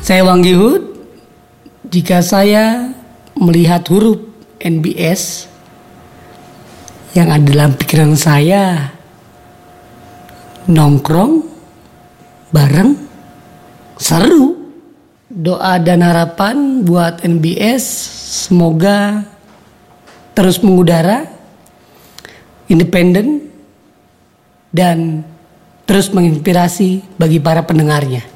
Saya Wang Gihud. Jika saya melihat huruf NBS yang ada dalam pikiran saya, nongkrong bareng seru. Doa dan harapan buat NBS semoga terus mengudara, independen, dan terus menginspirasi bagi para pendengarnya.